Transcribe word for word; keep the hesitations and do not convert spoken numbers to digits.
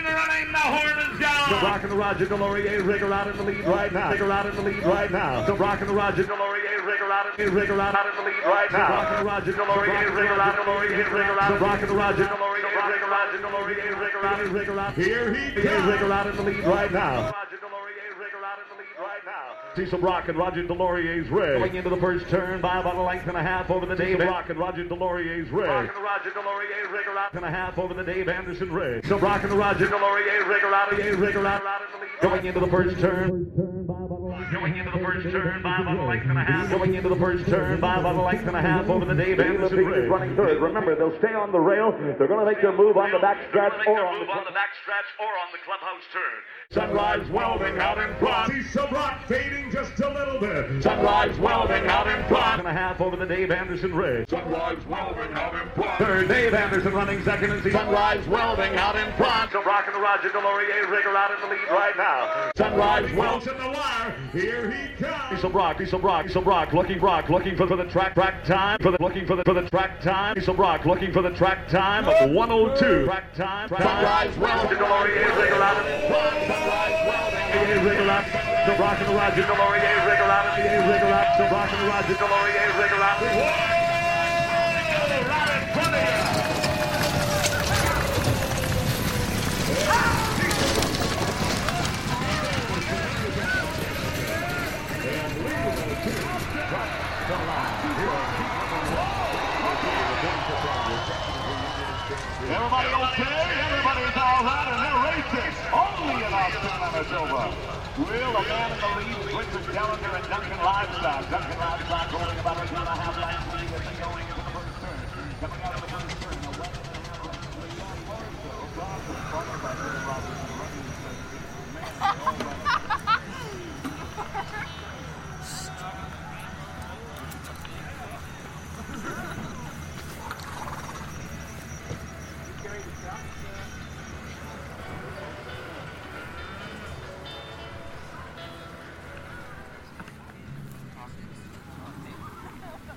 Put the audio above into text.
and running. The horn is down. The Rock and Roger Delorier Rigger out in the lead right now. Rigger out in the lead right now. The Rock and Roger Delorier Rigger out in Rigger out out in the lead right now. The Rock and Roger Delorier Rigger out Delorier Rigger out. The Rock and Roger Delorier Rigger out Delorier Rigger out Rigger out. Here he comes. Rigger out in the lead right now. Roger Delorier Rigger out in the lead right now. Cecil Brock and Roger Delorier's rig. Going into the first turn by about a length and a half over the Dave Brock and Roger Delorier's rig. Brock and Roger Delorier Rigger out and a half over the Dave Anderson rig. So Brock and Roger Delorier Rigger out Rigger out out in the lead. Going into the first turn. Going into the first turn by about a length and a half. Going into the first turn by about a length and a half over the Dave Anderson rig. Running third. Remember, they'll stay on the rail. They're going to make their move on the back stretch or on the on the back stretch or on the clubhouse turn. Sunrise Welding out in front. Cecil Brock fading just a little bit. Sunrise Welding out in front. And a half over the Dave Anderson rig. Sunrise Welding out in front. Third, Dave Anderson running second and Sunrise Welding out in front. So Brock and Roger Delorier Rigger out in the lead right now. Sunrise Welding. The wire. Here he comes. Cecil Brock, Cecil Brock, Cecil Brock, looking Brock, looking for, for the track track time, for the looking for the for the track time. Cecil Brock looking for the track time of one oh two. Track time. Track Sunrise Welding. Delorier Rigger out in front. Sunrise Welding. Rigger out. So Brock and Roger Delorier Rigger out in the Rigger out. So Brock and Roger Delorier Rigger out. Whoa! Right in front of you. Everybody okay? Everybody's all right, and they're racing. Only in Austin, Manitoba. Will, a man in the lead, Richard Gallagher and Duncan Livestock. Duncan Livestock holding about a two and a half